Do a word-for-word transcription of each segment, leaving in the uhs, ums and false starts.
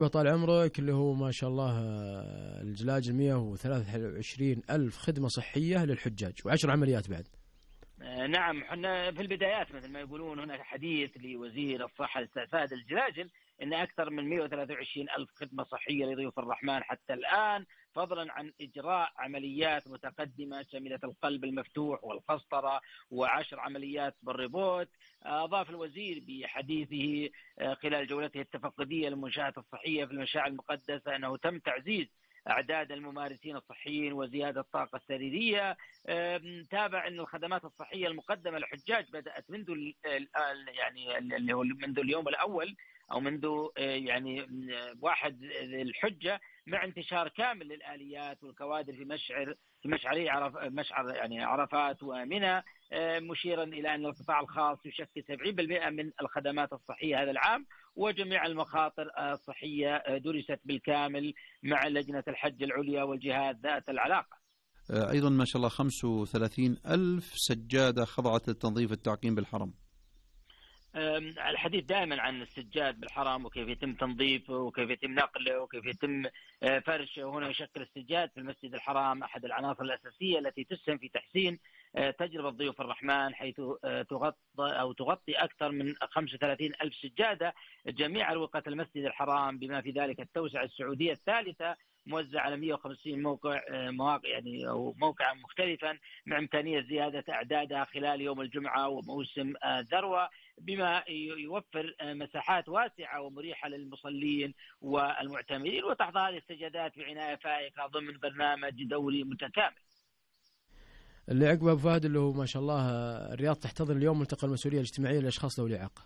طال عمرك اللي هو ما شاء الله آه، الجلاجل مئة وثلاثة وعشرين ألف خدمة صحية للحجاج وعشر عمليات بعد. آه، نعم، احنا في البدايات مثل ما يقولون هناك حديث لوزير الصحة لاستعفاف الجلاجل ان اكثر من مئة وثلاثة وعشرين ألف خدمة صحية لضيوف الرحمن حتى الآن، فضلا عن إجراء عمليات متقدمة شملت القلب المفتوح والقسطرة وعشر عمليات بالربوت. أضاف الوزير بحديثه خلال جولته التفقدية للمنشآت الصحية في المشاعر المقدسة أنه تم تعزيز أعداد الممارسين الصحيين وزيادة الطاقة السريرية. تابع أن الخدمات الصحية المقدمة للحجاج بدأت منذ يعني اللي هو منذ اليوم الأول أو منذ يعني واحد الحجة، مع انتشار كامل للآليات والكوادر في مشعر في مشعري عرف مشعر يعني عرفات ومنى، مشيرا إلى أن القطاع الخاص يشكل سبعين بالمئة من الخدمات الصحية هذا العام، وجميع المخاطر الصحية درست بالكامل مع لجنة الحج العليا والجهات ذات العلاقة. أيضا ما شاء الله خمسة وثلاثين ألف سجادة خضعت للتنظيف والتعقيم بالحرم. الحديث دائما عن السجاد بالحرم وكيف يتم تنظيفه وكيف يتم نقله وكيف يتم فرشه. هنا يشكل السجاد في المسجد الحرام أحد العناصر الأساسية التي تسهم في تحسين تجربة ضيوف الرحمن، حيث تغطي أو تغطي أكثر من خمسة وثلاثين ألف سجادة جميع أروقة المسجد الحرام، بما في ذلك التوسعة السعودية الثالثة موزع على مئة وخمسين موقع مواقع يعني أو موقعا مختلفا، مع إمكانية زيادة أعدادها خلال يوم الجمعة وموسم الذروة، بما يوفر مساحات واسعة ومريحة للمصلين والمعتمرين. وتحظى هذه السجادات بعناية فائقة ضمن برنامج دوري متكامل. اللي عقبه أبو فهد اللي هو ما شاء الله الرياض تحتضن اليوم ملتقى المسؤولية الاجتماعية للأشخاص ذوي الإعاقة.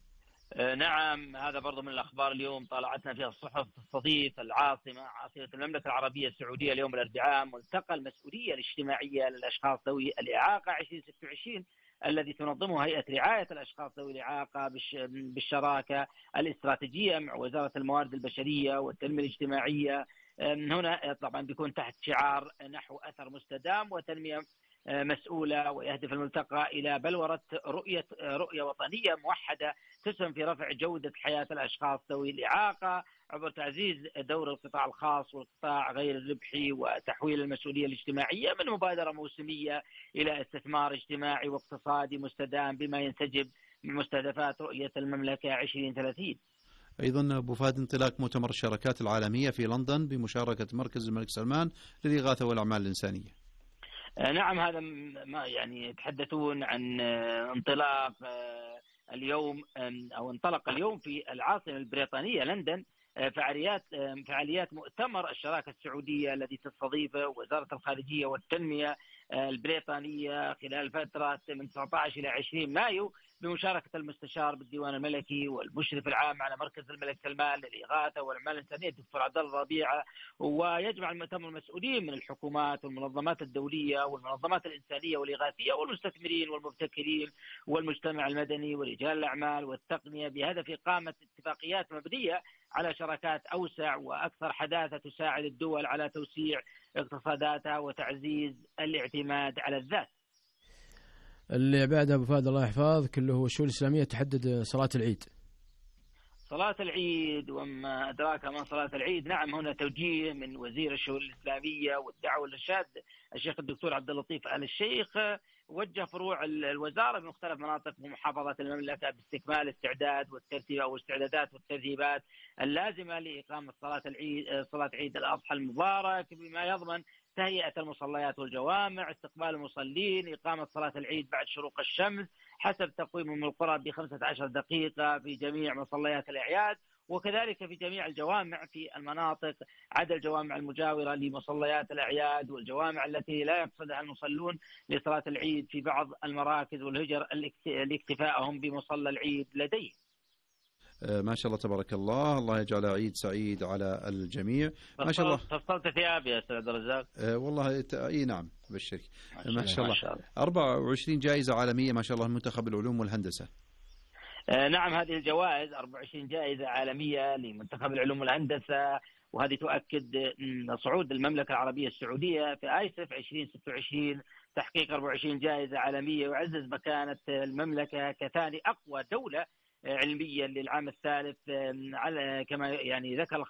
نعم، هذا برضو من الأخبار اليوم طالعتنا فيها الصحف. تستضيف العاصمة عاصمة المملكة العربية السعودية اليوم الأربعاء ملتقى المسؤولية الاجتماعية للأشخاص ذوي الإعاقة عشرين ستة وعشرين الذي تنظمه هيئة رعاية الأشخاص ذوي الإعاقة بالشراكة الاستراتيجية مع وزارة الموارد البشرية والتنمية الاجتماعية. هنا طبعا بيكون تحت شعار نحو أثر مستدام وتنمية مسؤولة، ويهدف الملتقى إلى بلورة رؤية رؤية وطنية موحدة تسهم في رفع جودة حياة الأشخاص ذوي الإعاقة عبر تعزيز دور القطاع الخاص والقطاع غير الربحي وتحويل المسؤولية الاجتماعية من مبادرة موسمية إلى استثمار اجتماعي واقتصادي مستدام بما ينسجم من مستهدفات رؤية المملكة عشرين ثلاثين. أيضا أبو فهد انطلاق مؤتمر الشراكات العالمية في لندن بمشاركة مركز الملك سلمان للإغاثة والأعمال الإنسانية. نعم، هذا ما يعني يتحدثون عن انطلاق اليوم أو انطلق اليوم في العاصمة البريطانية لندن فعاليات فعاليات مؤتمر الشراكة السعودية الذي تستضيفه وزارة الخارجية والتنمية البريطانية خلال فترة من تسعة عشر إلى عشرين مايو، بمشاركة المستشار بالديوان الملكي والمشرف العام على مركز الملك سلمان للإغاثة والأعمال الإنسانية الدكتور عبد الله ربيعة. ويجمع المؤتمر المسؤولين من الحكومات والمنظمات الدولية والمنظمات الإنسانية والإغاثية والمستثمرين والمبتكرين والمجتمع المدني ورجال الأعمال والتقنية، بهدف إقامة اتفاقيات مبنية على شراكات أوسع وأكثر حداثة تساعد الدول على توسيع اقتصاداتها وتعزيز الاعتماد على الذات. اللي بعدها أبو فهد الله يحفظك اللي هو الشؤون الإسلامية تحدد صلاة العيد. صلاة العيد وما أدراك ما صلاة العيد. نعم، هنا توجيه من وزير الشؤون الإسلامية والدعوة والإرشاد الشيخ الدكتور عبد اللطيف آل الشيخ، وجه فروع الوزارة بمختلف مناطق ومحافظات المملكة باستكمال الاستعداد والترتيب أو الاستعدادات والترتيبات اللازمة لإقامة صلاة العيد صلاة عيد الأضحى المبارك، بما يضمن تهيئة المصليات والجوامع، استقبال المصلين، إقامة صلاة العيد بعد شروق الشمس حسب تقويم أم القرى بخمسة عشر دقيقة في جميع مصليات الأعياد، وكذلك في جميع الجوامع في المناطق عدا الجوامع المجاورة لمصليات الأعياد والجوامع التي لا يقصدها المصلون لصلاة العيد في بعض المراكز والهجر لاكتفائهم بمصلى العيد لديه. ما شاء الله تبارك الله، الله يجعل عيد سعيد على الجميع. ما شاء الله. فصلت ثياب يا أستاذ عبد الرزاق. أه والله اي نعم بالشرك. ما شاء الله. ما شاء الله. أربعة وعشرين جائزة عالمية ما شاء الله منتخب العلوم والهندسة. أه نعم، هذه الجوائز أربعة وعشرين جائزة عالمية لمنتخب العلوم والهندسة، وهذه تؤكد صعود المملكة العربية السعودية في آيسف عشرين ستة وعشرين، تحقيق أربعة وعشرين جائزة عالمية، ويعزز مكانة المملكة كثاني أقوى دولة علميا للعام الثالث على كما يعني ذكر